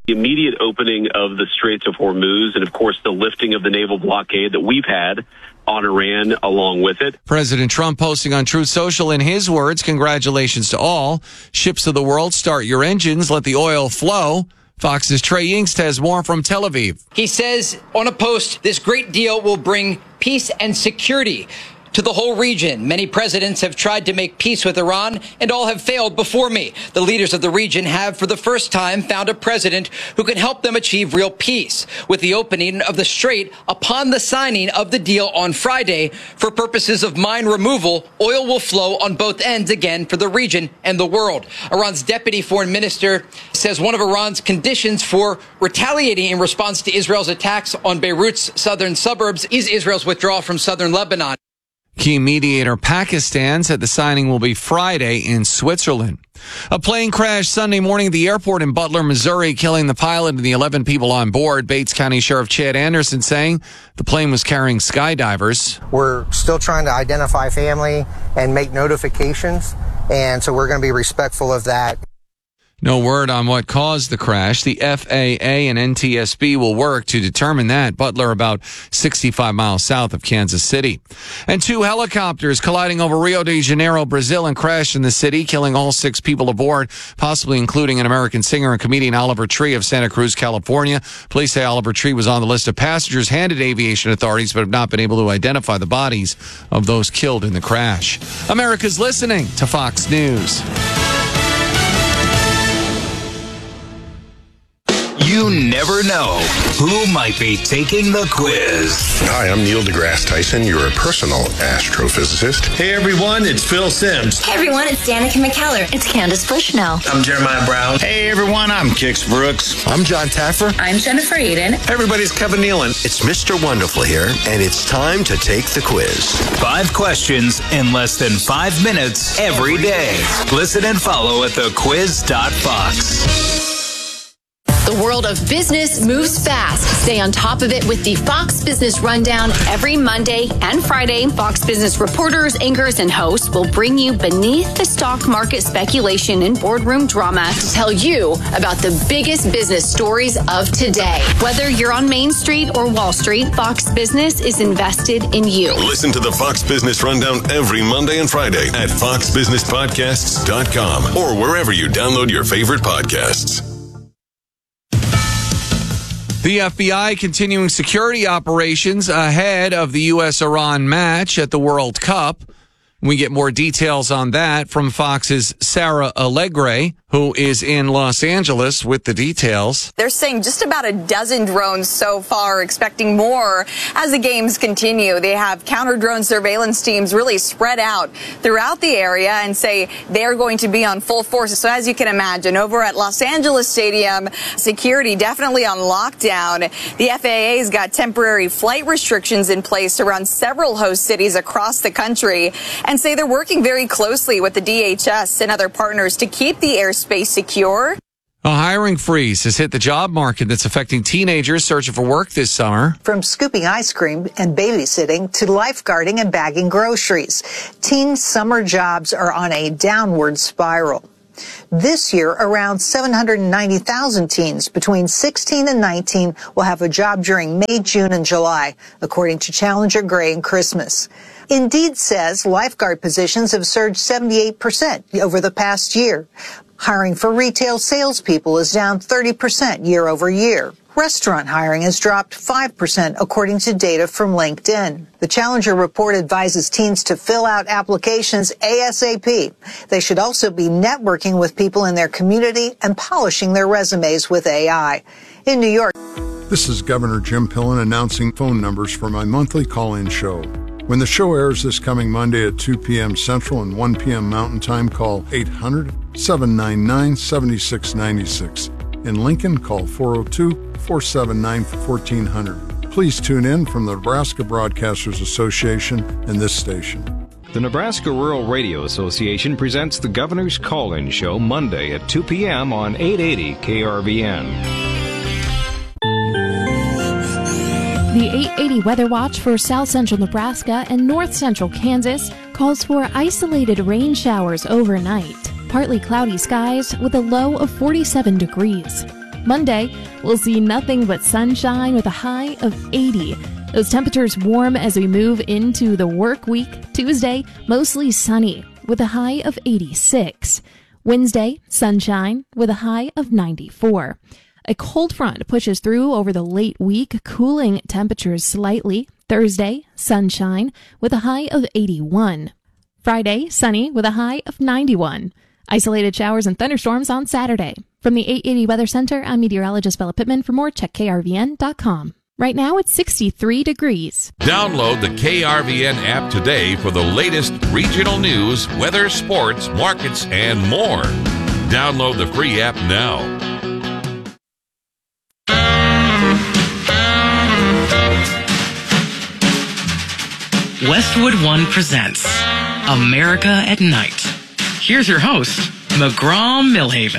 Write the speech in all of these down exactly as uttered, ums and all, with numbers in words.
The immediate opening of the Straits of Hormuz and, of course, the lifting of the naval blockade that we've had on Iran along with it. President Trump posting on Truth Social, in his words, congratulations to all. Ships of the world, start your engines, let the oil flow. Fox's Trey Yingst has more from Tel Aviv. He says on a post, this great deal will bring peace and security to the whole region. Many presidents have tried to make peace with Iran, and all have failed before me. The leaders of the region have, for the first time, found a president who can help them achieve real peace. With the opening of the Strait upon the signing of the deal on Friday, for purposes of mine removal, oil will flow on both ends again for the region and the world. Iran's deputy foreign minister says one of Iran's conditions for retaliating in response to Israel's attacks on Beirut's southern suburbs is Israel's withdrawal from southern Lebanon. Key mediator Pakistan said the signing will be Friday in Switzerland. A plane crashed Sunday morning at the airport in Butler, Missouri, killing the pilot and the eleven people on board. Bates County Sheriff Chad Anderson saying the plane was carrying skydivers. We're still trying to identify family and make notifications, and so we're going to be respectful of that. No word on what caused the crash. The F A A and N T S B will work to determine that. Butler, about sixty-five miles south of Kansas City. And two helicopters colliding over Rio de Janeiro, Brazil, and crashed in the city, killing all six people aboard, possibly including an American singer and comedian Oliver Tree of Santa Cruz, California. Police say Oliver Tree was on the list of passengers handed to aviation authorities, but have not been able to identify the bodies of those killed in the crash. America's listening to Fox News. You never know who might be taking the quiz. Hi, I'm Neil deGrasse Tyson, your personal astrophysicist. Hey everyone, it's Phil Simms. Hey everyone, it's Danica McKellar. It's Candace Bushnell. I'm Jeremiah Brown. Hey everyone, I'm Kix Brooks. I'm John Taffer. I'm Jennifer Aiden. Hey everybody, it's Kevin Nealon. It's Mister Wonderful here, and it's time to take the quiz. Five questions in less than five minutes every day. Listen and follow at the quiz dot fox. The world of business moves fast. Stay on top of it with the Fox Business Rundown every Monday and Friday. Fox Business reporters, anchors, and hosts will bring you beneath the stock market speculation and boardroom drama to tell you about the biggest business stories of today. Whether you're on Main Street or Wall Street, Fox Business is invested in you. Listen to the Fox Business Rundown every Monday and Friday at fox business podcasts dot com or wherever you download your favorite podcasts. The F B I continuing security operations ahead of the U S Iran match at the World Cup. We get more details on that from Fox's Sarah Allegre, who is in Los Angeles with the details. They're saying just about a dozen drones so far, expecting more as the games continue. They have counter-drone surveillance teams really spread out throughout the area and say they're going to be on full force. So as you can imagine, over at Los Angeles Stadium, security definitely on lockdown. The F A A's got temporary flight restrictions in place around several host cities across the country, and say they're working very closely with the D H S and other partners to keep the airspace secure. A hiring freeze has hit the job market that's affecting teenagers searching for work this summer. From scooping ice cream and babysitting to lifeguarding and bagging groceries, teen summer jobs are on a downward spiral. This year, around seven hundred ninety thousand teens between sixteen and nineteen will have a job during May, June, and July, according to Challenger Gray and Christmas. Indeed says lifeguard positions have surged seventy-eight percent over the past year. Hiring for retail salespeople is down thirty percent year over year. Restaurant hiring has dropped five percent, according to data from LinkedIn. The Challenger report advises teens to fill out applications ASAP. They should also be networking with people in their community and polishing their resumes with A I. In New York. This is Governor Jim Pillen announcing phone numbers for my monthly call-in show. When the show airs this coming Monday at two p.m. Central and one p.m. Mountain Time, call eight hundred, seven nine nine, seven six nine six. In Lincoln, call four oh two, four seven nine, one four zero zero. Please tune in from the Nebraska Broadcasters Association and this station. The Nebraska Rural Radio Association presents the Governor's Call-In Show Monday at two p.m. on eight eighty K R V N. The eight eighty Weather Watch for South Central Nebraska and North Central Kansas calls for isolated rain showers overnight. Partly cloudy skies with a low of forty-seven degrees. Monday, we'll see nothing but sunshine with a high of eighty. Those temperatures warm as we move into the work week. Tuesday, mostly sunny with a high of eighty-six. Wednesday, sunshine with a high of ninety-four. A cold front pushes through over the late week, cooling temperatures slightly. Thursday, sunshine with a high of eighty-one. Friday, sunny with a high of ninety-one. Isolated showers and thunderstorms on Saturday. From the eight eighty Weather Center, I'm meteorologist Bella Pittman. For more, check K R V N dot com. Right now, it's sixty-three degrees. Download the K R V N app today for the latest regional news, weather, sports, markets, and more. Download the free app now. Westwood One presents America at Night. Here's your host, McGraw Millhaven.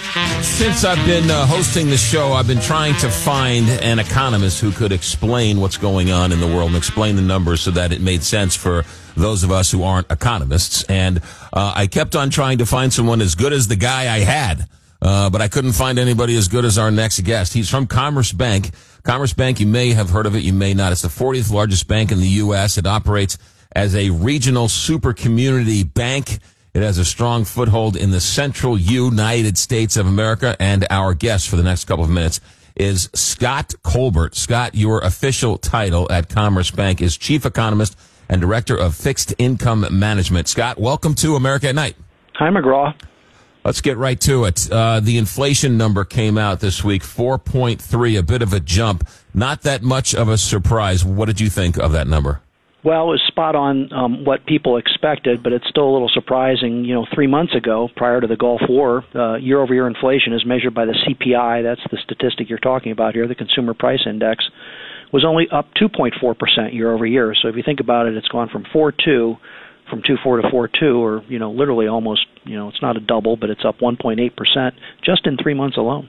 Since I've been uh, hosting the show, I've been trying to find an economist who could explain what's going on in the world and explain the numbers so that it made sense for those of us who aren't economists. And uh, I kept on trying to find someone as good as the guy I had, uh, but I couldn't find anybody as good as our next guest. He's from Commerce Bank. Commerce Bank, you may have heard of it, you may not. It's the fortieth largest bank in the U S. It operates as a regional super community bank. It has a strong foothold in the central United States of America, and our guest for the next couple of minutes is Scott Colbert. Scott, your official title at Commerce Bank is Chief Economist and Director of Fixed Income Management. Scott, welcome to America at Night. Hi, McGraw. Let's get right to it. Uh, the inflation number came out this week, four point three, a bit of a jump. Not that much of a surprise. What did you think of that number? Well, it was spot on um, what people expected, but it's still a little surprising. You know, three months ago, prior to the Gulf War, uh, year-over-year inflation as measured by the C P I, that's the statistic you're talking about here, the Consumer Price Index, was only up two point four percent year-over-year. So if you think about it, it's gone from four point two, from two point four to four point two, or, you know, literally almost, you know, it's not a double, but it's up one point eight percent just in three months alone.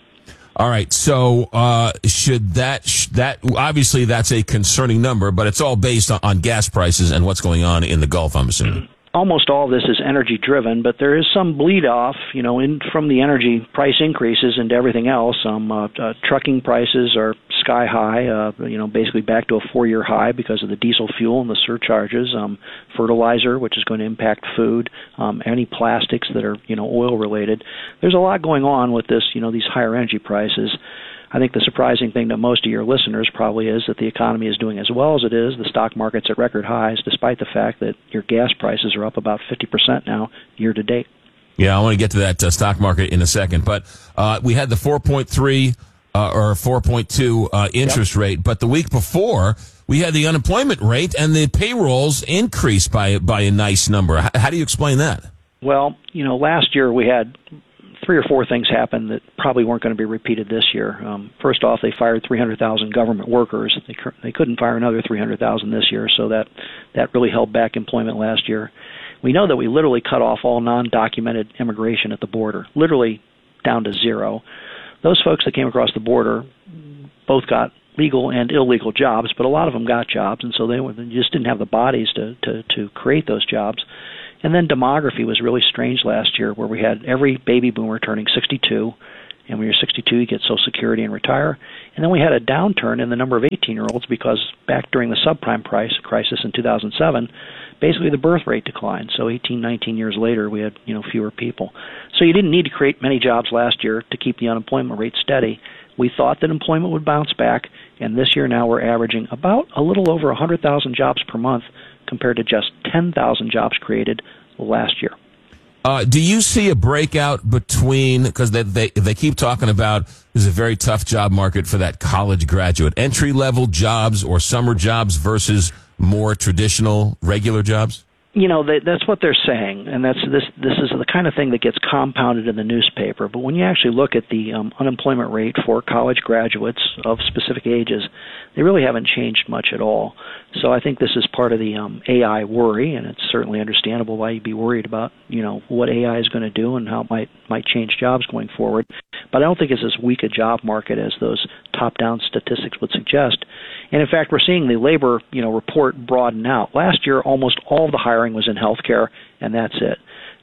All right, so uh, should that sh- that obviously that's a concerning number, but it's all based on, on gas prices and what's going on in the Gulf, I'm assuming. Almost all of this is energy driven, but there is some bleed off, you know, in from the energy price increases into everything else. Um, uh, uh, trucking prices are sky high, uh, you know, basically back to a four-year high because of the diesel fuel and the surcharges. Um, fertilizer, which is going to impact food, um, any plastics that are, you know, oil related. There's a lot going on with this, you know, these higher energy prices. I think the surprising thing to most of your listeners probably is that the economy is doing as well as it is. The stock market's at record highs, despite the fact that your gas prices are up about fifty percent now year to date. Yeah, I want to get to that uh, stock market in a second. But uh, we had the four point three uh, or four point two uh, interest yep. rate. But the week before, we had the unemployment rate and the payrolls increased by, by a nice number. H- how do you explain that? Well, you know, last year we had three or four things happened that probably weren't going to be repeated this year. Um, first off, they fired three hundred thousand government workers. They they couldn't fire another three hundred thousand this year, so that, that really held back employment last year. We know that we literally cut off all non-documented immigration at the border, literally down to zero. Those folks that came across the border both got legal and illegal jobs, but a lot of them got jobs, and so they, were, they just didn't have the bodies to, to, to create those jobs. And then demography was really strange last year, where we had every baby boomer turning sixty-two, and when you're sixty-two, you get Social Security and retire. And then we had a downturn in the number of eighteen-year-olds because back during the subprime price crisis in two thousand seven, basically the birth rate declined. So eighteen, nineteen years later, we had, you know, fewer people. So you didn't need to create many jobs last year to keep the unemployment rate steady. We thought that employment would bounce back, and this year now we're averaging about a little over one hundred thousand jobs per month, compared to just ten thousand jobs created last year. Uh, do you see a breakout between, because they, they they keep talking about there's a very tough job market for that college graduate, entry-level jobs or summer jobs versus more traditional regular jobs? You know, they, that's what they're saying, and that's this. This is the kind of thing that gets compounded in the newspaper. But when you actually look at the um, unemployment rate for college graduates of specific ages, they really haven't changed much at all. So I think this is part of the um, A I worry, and it's certainly understandable why you'd be worried about, you know, what A I is going to do and how it might might change jobs going forward. But I don't think it's as weak a job market as those top-down statistics would suggest. And in fact, we're seeing the labor, you know, report broaden out. Last year, almost all of the hiring was in healthcare, and that's it.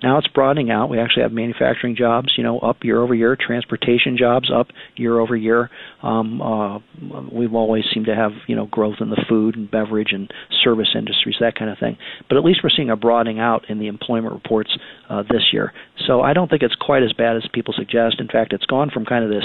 Now it's broadening out. We actually have manufacturing jobs, you know, up year over year, transportation jobs up year over year. Um, uh, we've always seemed to have, you know, growth in the food and beverage and service industries, that kind of thing. But at least we're seeing a broadening out in the employment reports uh, this year. So I don't think it's quite as bad as people suggest. In fact, it's gone from kind of this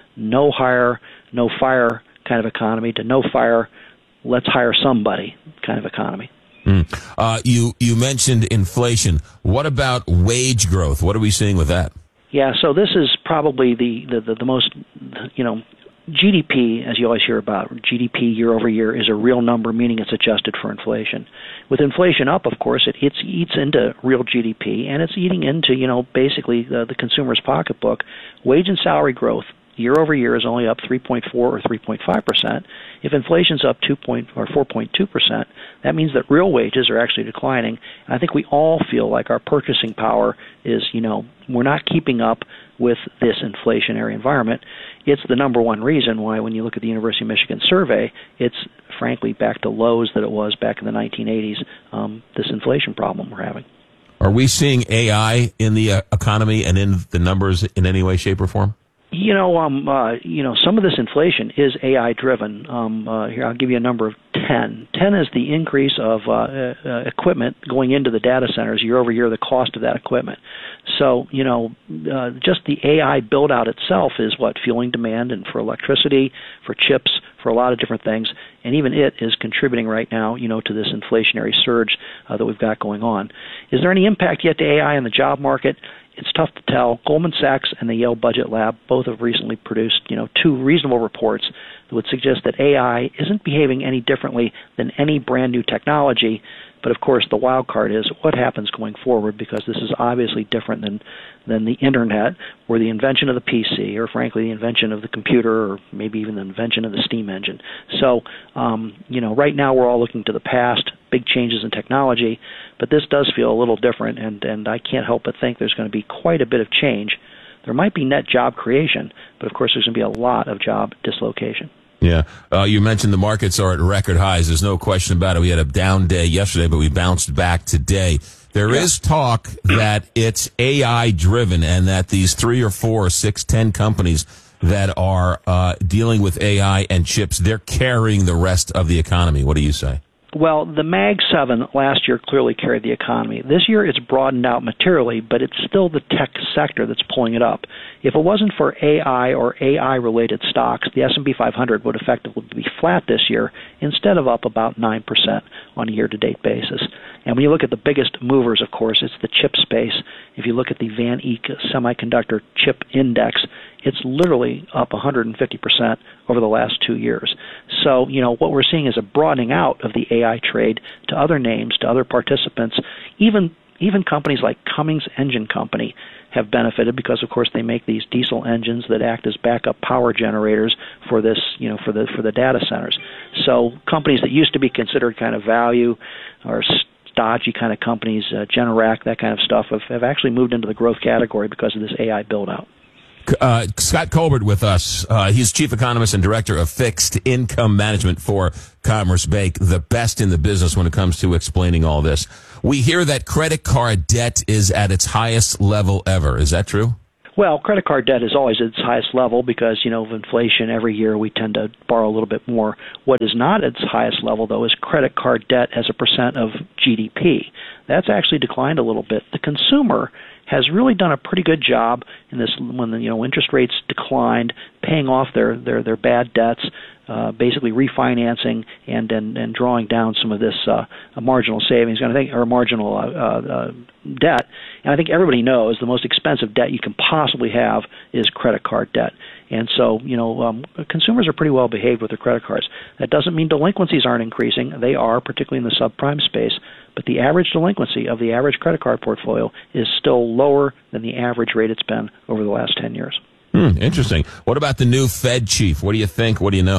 no hire, no fire kind of economy to no fire, let's hire somebody kind of economy. Mm. Uh, you you mentioned inflation. What about wage growth? What are we seeing with that? Yeah, so this is probably the, the, the, the most, you know, G D P, as you always hear about, G D P year over year is a real number, meaning it's adjusted for inflation. With inflation up, of course, it it's, eats into real G D P, and it's eating into, you know, basically the, the consumer's pocketbook. Wage and salary growth year over year is only up three point four or three point five percent. If inflation's up two point or four point two percent, that means that real wages are actually declining. And I think we all feel like our purchasing power is, you know, we're not keeping up with this inflationary environment. It's the number one reason why, when you look at the University of Michigan survey, it's frankly back to lows that it was back in the nineteen eighties, um, this inflation problem we're having. Are we seeing A I in the uh, economy and in the numbers in any way, shape, or form? You know, um, uh, you know, some of this inflation is A I driven. Um, uh, here, I'll give you a number of ten. Ten is the increase of uh, uh, equipment going into the data centers year over year, the cost of that equipment. So, you know, uh, just the A I build out itself is what fueling demand, and for electricity, for chips, for a lot of different things, and even it is contributing right now, you know, to this inflationary surge uh, that we've got going on. Is there any impact yet to A I in the job market? It's tough to tell. Goldman Sachs and the Yale Budget Lab both have recently produced, you know, two reasonable reports that would suggest that A I isn't behaving any differently than any brand new technology. But of course, the wild card is what happens going forward, because this is obviously different than than the internet, or the invention of the P C, or frankly the invention of the computer, or maybe even the invention of the steam engine. So, um, you know, right now we're all looking to the past, big changes in technology, but this does feel a little different, and, and I can't help but think there's going to be quite a bit of change. There might be net job creation, but of course there's going to be a lot of job dislocation. Yeah. Uh, you mentioned the markets are at record highs. There's no question about it. We had a down day yesterday, but we bounced back today. There yeah. is talk that it's A I driven, and that these three or four or six, ten companies that are uh, dealing with A I and chips, they're carrying the rest of the economy. What do you say? Well, the Mag seven last year clearly carried the economy. This year it's broadened out materially, but it's still the tech sector that's pulling it up. If it wasn't for A I or A I-related stocks, the S and P five hundred would effectively be flat this year instead of up about nine percent on a year-to-date basis. And when you look at the biggest movers, of course, it's the chip space. If you look at the Van Eck Semiconductor Chip Index, it's literally up one hundred fifty percent over the last two years. So, you know, what we're seeing is a broadening out of the A I trade to other names, to other participants. Even even companies like Cummins Engine Company have benefited because, of course, they make these diesel engines that act as backup power generators for this, you know, for the for the data centers. So companies that used to be considered kind of value or stodgy kind of companies, uh, Generac, that kind of stuff, have, have actually moved into the growth category because of this A I build-out. Uh, Scott Colbert with us. Uh, he's Chief Economist and Director of Fixed Income Management for Commerce Bank, the best in the business when it comes to explaining all this. We hear that credit card debt is at its highest level ever. Is that true? Well, credit card debt is always at its highest level because, you know, of inflation every year we tend to borrow a little bit more. What is not at its highest level, though, is credit card debt as a percent of G D P. That's actually declined a little bit. The consumer has really done a pretty good job in this when the, you know, interest rates declined, paying off their their, their bad debts, uh, basically refinancing and, and and drawing down some of this uh, marginal savings, and I think or marginal uh, uh, debt. And I think everybody knows the most expensive debt you can possibly have is credit card debt. And so, you know, um, consumers are pretty well behaved with their credit cards. That doesn't mean delinquencies aren't increasing. They are, particularly in the subprime space. But the average delinquency of the average credit card portfolio is still lower than the average rate it's been over the last ten years. Hmm, interesting. What about the new Fed chief? What do you think? What do you know?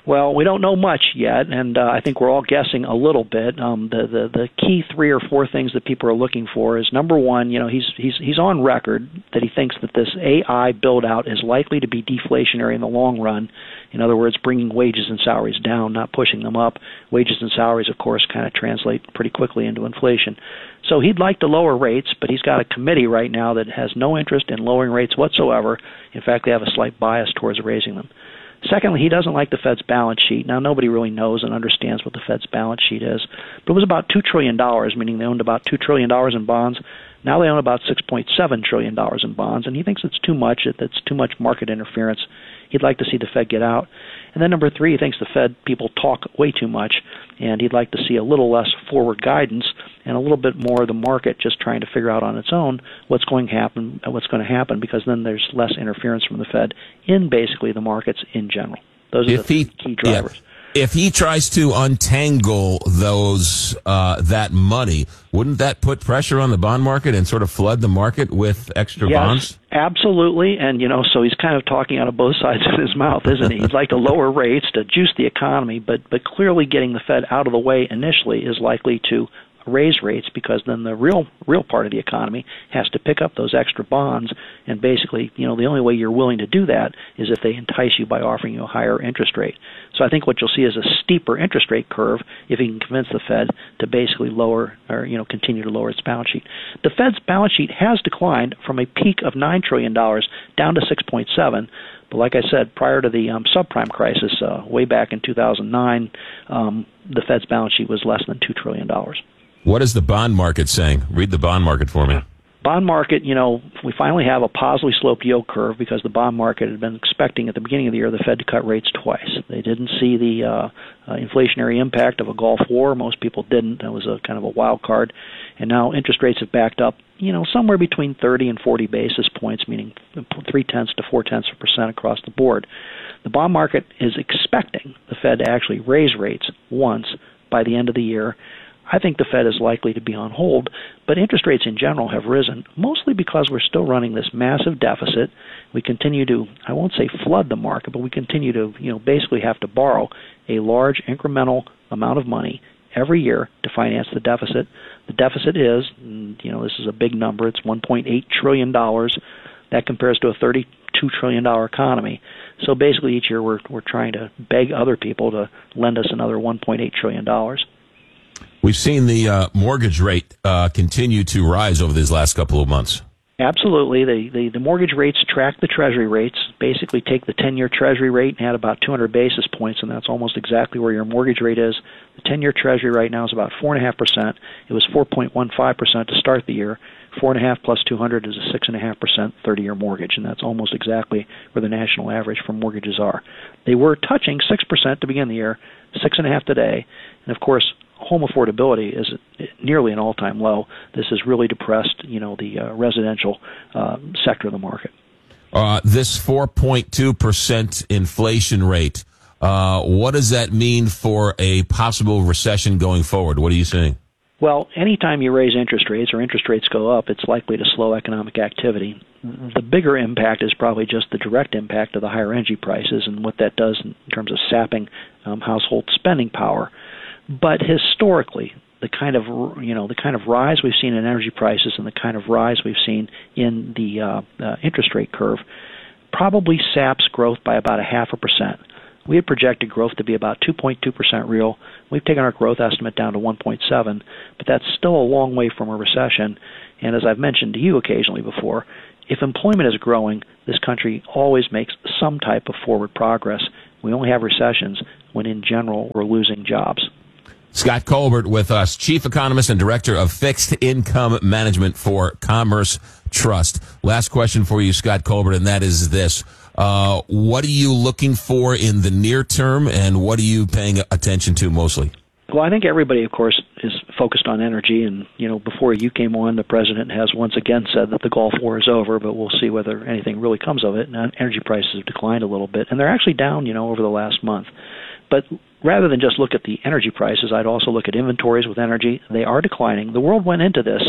Well, we don't know much yet, and uh, I think we're all guessing a little bit. Um, the, the the key three or four things that people are looking for is, number one, you know, he's he's he's on record that he thinks that this A I build-out is likely to be deflationary in the long run. In other words, bringing wages and salaries down, not pushing them up. Wages and salaries, of course, kind of translate pretty quickly into inflation. So he'd like to lower rates, but he's got a committee right now that has no interest in lowering rates whatsoever. In fact, they have a slight bias towards raising them. Secondly, he doesn't like the Fed's balance sheet. Now, nobody really knows and understands what the Fed's balance sheet is, but it was about two trillion dollars, meaning they owned about two trillion dollars in bonds. Now they own about six point seven trillion dollars in bonds, and he thinks it's too much, it's too much market interference. He'd like to see the Fed get out. And then number three, he thinks the Fed people talk way too much, and he'd like to see a little less forward guidance and a little bit more of the market just trying to figure out on its own what's going to happen, what's going to happen, because then there's less interference from the Fed in basically the markets in general. Those are if the he, key drivers. Yeah. If he tries to untangle those uh, that money, wouldn't that put pressure on the bond market and sort of flood the market with extra yes, bonds? Absolutely. And, you know, so he's kind of talking out of both sides of his mouth, isn't he? He'd like to lower rates to juice the economy, but, but clearly getting the Fed out of the way initially is likely to raise rates, because then the real real part of the economy has to pick up those extra bonds, and basically, you know, the only way you're willing to do that is if they entice you by offering you a higher interest rate. So I think what you'll see is a steeper interest rate curve if he can convince the Fed to basically lower or, you know, continue to lower its balance sheet. The Fed's balance sheet has declined from a peak of nine trillion dollars down to six point seven. But like I said, prior to the um, subprime crisis, uh, way back in two thousand nine, um, the Fed's balance sheet was less than two trillion dollars. What is the bond market saying? Read the bond market for me. Bond market, you know, we finally have a positively sloped yield curve because the bond market had been expecting at the beginning of the year the Fed to cut rates twice. They didn't see the uh, uh, inflationary impact of a Gulf War. Most people didn't. That was a kind of a wild card. And now interest rates have backed up, you know, somewhere between thirty and forty basis points, meaning three-tenths to four-tenths of a percent across the board. The bond market is expecting the Fed to actually raise rates once by the end of the year. I think the Fed is likely to be on hold, but interest rates in general have risen, mostly because we're still running this massive deficit. We continue to, I won't say flood the market, but we continue to, you know, basically have to borrow a large incremental amount of money every year to finance the deficit. The deficit is, you know, this is a big number, it's one point eight trillion dollars. That compares to a thirty-two trillion dollars economy. So basically each year we're we're trying to beg other people to lend us another one point eight trillion dollars. We've seen the uh, mortgage rate uh, continue to rise over these last couple of months. Absolutely. The, the, the mortgage rates track the Treasury rates, basically take the ten-year Treasury rate and add about two hundred basis points, and that's almost exactly where your mortgage rate is. The ten-year Treasury right now is about four point five percent. It was four point one five percent to start the year. four point five plus two hundred is a six point five percent thirty-year mortgage, and that's almost exactly where the national average for mortgages are. They were touching six percent to begin the year, six point five today, and of course, home affordability is nearly an all-time low. This has really depressed, you know, the uh, residential uh, sector of the market. Uh, this four point two percent inflation rate, uh, what does that mean for a possible recession going forward? What are you seeing? Well, anytime you raise interest rates or interest rates go up, it's likely to slow economic activity. The bigger impact is probably just the direct impact of the higher energy prices and what that does in terms of sapping um, household spending power. But historically, the kind of you know the kind of rise we've seen in energy prices and the kind of rise we've seen in the uh, uh, interest rate curve probably saps growth by about a half a percent. We had projected growth to be about two point two percent real. We've taken our growth estimate down to one point seven, but that's still a long way from a recession. And as I've mentioned to you occasionally before, if employment is growing, this country always makes some type of forward progress. We only have recessions when, in general, we're losing jobs. Scott Colbert with us, Chief Economist and Director of Fixed Income Management for Commerce Trust. Last question for you, Scott Colbert, and that is this. Uh, what are you looking for in the near term, and what are you paying attention to mostly? Well, I think everybody, of course, is focused on energy, and, you know, before you came on, the President has once again said that the Gulf War is over, but we'll see whether anything really comes of it. And energy prices have declined a little bit, and they're actually down, you know, over the last month. But rather than just look at the energy prices, I'd also look at inventories with energy. They are declining. The world went into this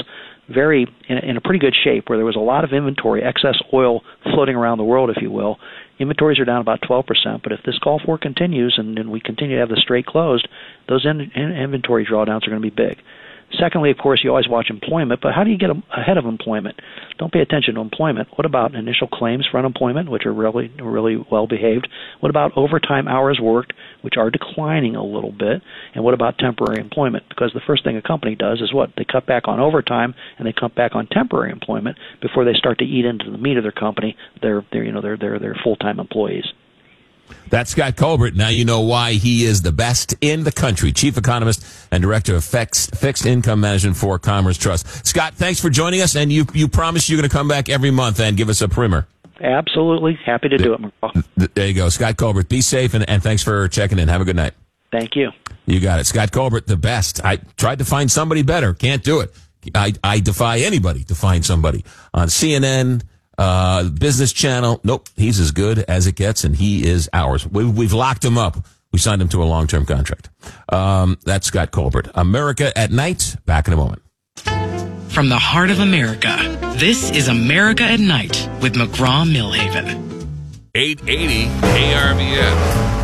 very in a, in a pretty good shape, where there was a lot of inventory, excess oil floating around the world, if you will. Inventories are down about twelve percent, but if this Gulf War continues and, and we continue to have the Strait closed, those in, in inventory drawdowns are going to be big. Secondly, of course, you always watch employment, but how do you get ahead of employment? Don't pay attention to employment. What about initial claims for unemployment, which are really, really well behaved? What about overtime hours worked, which are declining a little bit? And what about temporary employment? Because the first thing a company does is what? They cut back on overtime and they cut back on temporary employment before they start to eat into the meat of their company, their, their you know, their, their, their full-time employees. That's Scott Colbert. Now you know why he is the best in the country. Chief Economist and Director of Fixed, Fixed Income Management for Commerce Trust. Scott, thanks for joining us, and you you promised you're going to come back every month and give us a primer. Absolutely. Happy to do it, McCall. There you go. Scott Colbert, be safe, and, and thanks for checking in. Have a good night. Thank you. You got it. Scott Colbert, the best. I tried to find somebody better. Can't do it. I, I defy anybody to find somebody on C N N, Uh, Business Channel. Nope. He's as good as it gets, and he is ours. We, we've locked him up. We signed him to a long-term contract. Um, that's Scott Colbert. America at Night. Back in a moment. From the heart of America, this is America at Night with McGraw-Millhaven. eight eighty K R V N.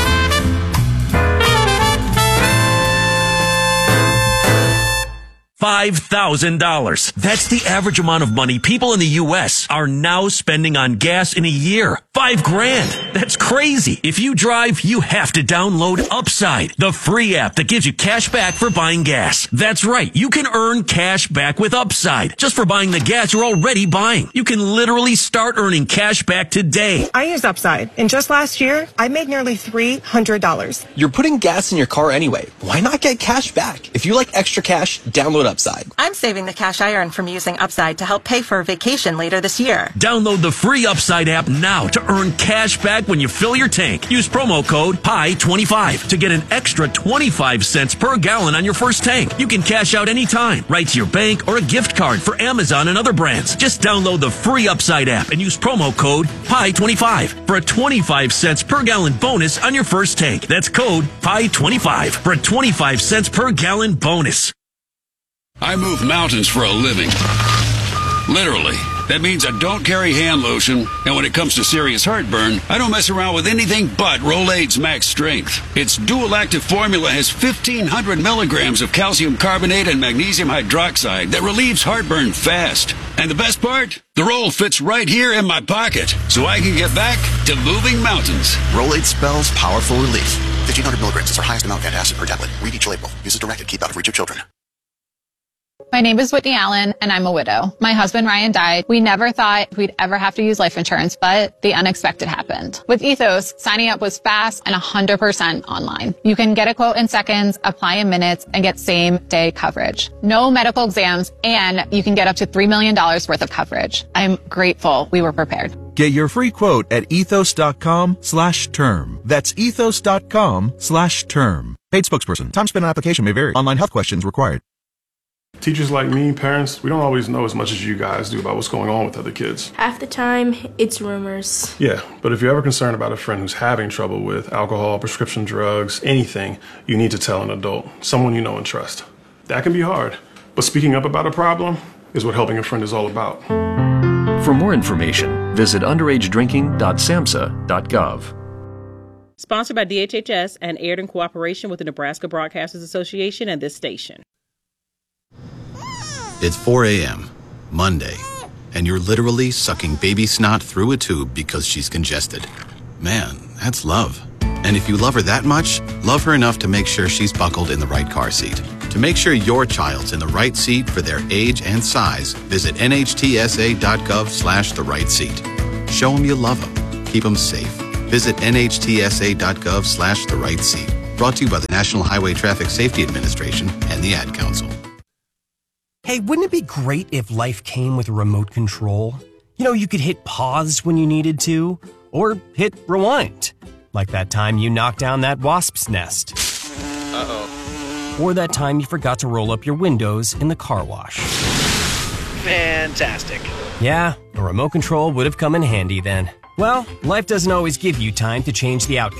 five thousand dollars. That's the average amount of money people in the U S are now spending on gas in a year. Five grand. That's crazy. If you drive, you have to download Upside, the free app that gives you cash back for buying gas. That's right. You can earn cash back with Upside just for buying the gas you're already buying. You can literally start earning cash back today. I use Upside, and just last year, I made nearly three hundred dollars. You're putting gas in your car anyway. Why not get cash back? If you like extra cash, download Upside. I'm saving the cash I earn from using Upside to help pay for a vacation later this year. Download the free Upside app now to earn cash back when you fill your tank. Use promo code P I twenty-five to get an extra twenty-five cents per gallon on your first tank. You can cash out anytime, right to your bank or a gift card for Amazon and other brands. Just download the free Upside app and use promo code P I twenty-five for a twenty-five cents per gallon bonus on your first tank. That's code P I twenty-five for a twenty-five cents per gallon bonus. I move mountains for a living. Literally. That means I don't carry hand lotion, and when it comes to serious heartburn, I don't mess around with anything but Rolaids Max Strength. Its dual-active formula has fifteen hundred milligrams of calcium carbonate and magnesium hydroxide that relieves heartburn fast. And the best part? The roll fits right here in my pocket, so I can get back to moving mountains. Rolaids spells powerful relief. fifteen hundred milligrams is our highest amount of antacid per tablet. Read each label. Use as directed. Keep out of reach of children. My name is Whitney Allen, and I'm a widow. My husband, Ryan, died. We never thought we'd ever have to use life insurance, but the unexpected happened. With Ethos, signing up was fast and one hundred percent online. You can get a quote in seconds, apply in minutes, and get same-day coverage. No medical exams, and you can get up to three million dollars worth of coverage. I'm grateful we were prepared. Get your free quote at ethos.com slash term. That's ethos.com slash term. Paid spokesperson. Time spent on application may vary. Online health questions required. Teachers like me, parents, we don't always know as much as you guys do about what's going on with other kids. Half the time, it's rumors. Yeah, but if you're ever concerned about a friend who's having trouble with alcohol, prescription drugs, anything, you need to tell an adult, someone you know and trust. That can be hard, but speaking up about a problem is what helping a friend is all about. For more information, visit underage drinking dot samhsa dot gov. Sponsored by D H H S and aired in cooperation with the Nebraska Broadcasters Association and this station. It's four a.m., Monday, and you're literally sucking baby snot through a tube because she's congested. Man, that's love. And if you love her that much, love her enough to make sure she's buckled in the right car seat. To make sure your child's in the right seat for their age and size, visit N H T S A dot gov slash the right seat. Show them you love them. Keep them safe. Visit N H T S A dot gov slash the right seat. Brought to you by the National Highway Traffic Safety Administration and the Ad Council. Hey, wouldn't it be great if life came with a remote control? You know, you could hit pause when you needed to, or hit rewind. Like that time you knocked down that wasp's nest. Uh-oh. Or that time you forgot to roll up your windows in the car wash. Fantastic. Yeah, a remote control would have come in handy then. Well, life doesn't always give you time to change the outcome.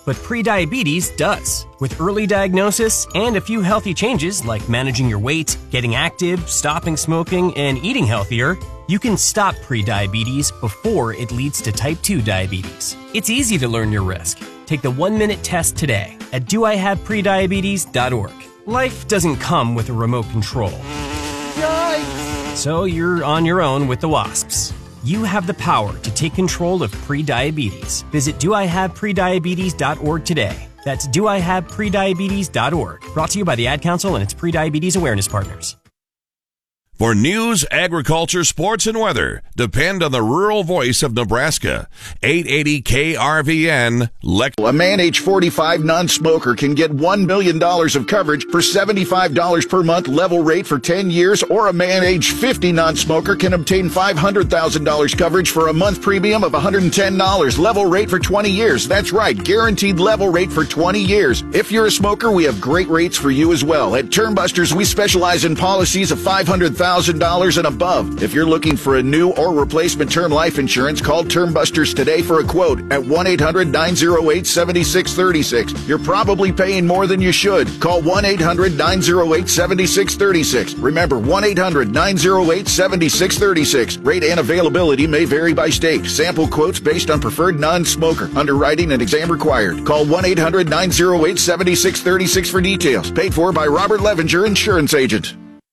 but prediabetes does. With early diagnosis and a few healthy changes like managing your weight, getting active, stopping smoking, and eating healthier, you can stop prediabetes before it leads to type two diabetes. It's easy to learn your risk. Take the one-minute test today at do I have prediabetes dot org. Life doesn't come with a remote control. Yikes! So you're on your own with the wasps. You have the power to take control of prediabetes. Visit do I have prediabetes dot org today. That's do I have prediabetes dot org. Brought to you by the Ad Council and its Prediabetes Awareness Partners. For news, agriculture, sports, and weather, depend on the rural voice of Nebraska. eight eighty K R V N, Lex. A man age forty-five non-smoker can get one million dollars of coverage for seventy-five dollars per month level rate for ten years, or a man age fifty non-smoker can obtain five hundred thousand dollars coverage for a month premium of one hundred ten dollars level rate for twenty years. That's right, guaranteed level rate for twenty years. If you're a smoker, we have great rates for you as well. At Termbusters, we specialize in policies of five hundred thousand dollars one thousand dollars and above. If you're looking for a new or replacement term life insurance, call Termbusters today for a quote at one eight hundred nine oh eight seven six three six. You're probably paying more than you should. Call one eight hundred nine oh eight seven six three six. Remember, one eight hundred nine oh eight seven six three six. Rate and availability may vary by state. Sample quotes based on preferred non-smoker. Underwriting and exam required. Call one eight hundred nine oh eight seven six three six for details. Paid for by Robert Levinger, Insurance Agent.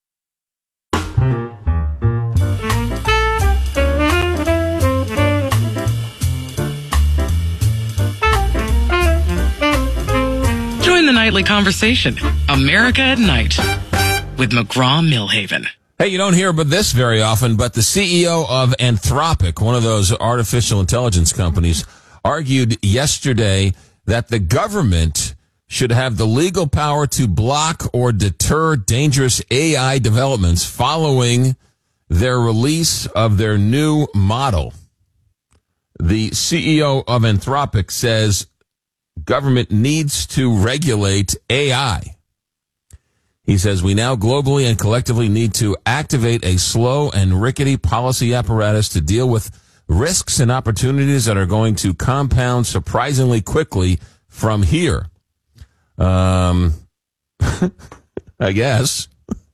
Join the nightly conversation, America at Night, with McGraw-Milhaven. Hey, you don't hear about this very often, but the C E O of Anthropic, one of those artificial intelligence companies, argued yesterday that the government should have the legal power to block or deter dangerous A I developments following their release of their new model. The C E O of Anthropic says government needs to regulate A I. He says we now globally and collectively need to activate a slow and rickety policy apparatus to deal with risks and opportunities that are going to compound surprisingly quickly from here. Um, I guess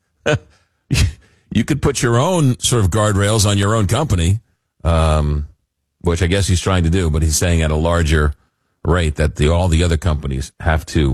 you could put your own sort of guardrails on your own company, um, which I guess he's trying to do, but he's saying at a larger rate that the all the other companies have to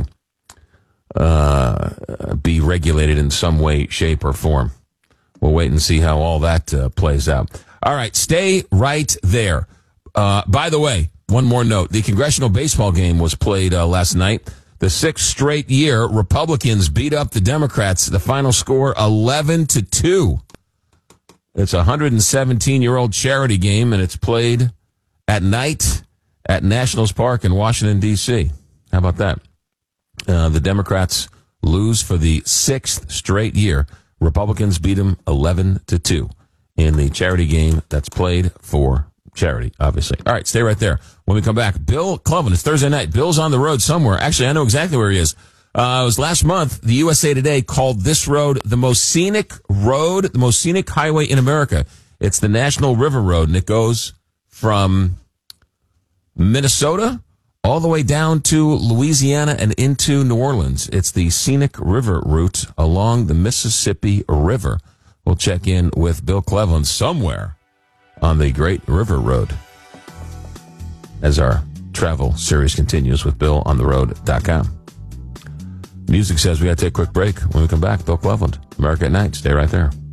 uh, be regulated in some way, shape, or form. We'll wait and see how all that uh, plays out. All right, stay right there. Uh, by the way, one more note. The congressional baseball game was played uh, last night. The sixth straight year, Republicans beat up the Democrats. The final score, eleven to two. It's a one hundred seventeen-year-old charity game, and it's played at night at Nationals Park in Washington, D C How about that? Uh, the Democrats lose for the sixth straight year. Republicans beat them eleven to two in the charity game that's played for charity, obviously. All right, stay right there. When we come back, Bill Cleveland, it's Thursday night. Bill's on the road somewhere. Actually, I know exactly where he is. Uh, it was last month, the U S A Today called this road the most scenic road, the most scenic highway in America. It's the National River Road, and it goes from Minnesota all the way down to Louisiana and into New Orleans. It's the scenic river route along the Mississippi River. We'll check in with Bill Cleveland somewhere on the Great River Road as our travel series continues with Bill on the road dot com. Music says we got to take a quick break. When we come back, Bill Cleveland, America at Night. Stay right there.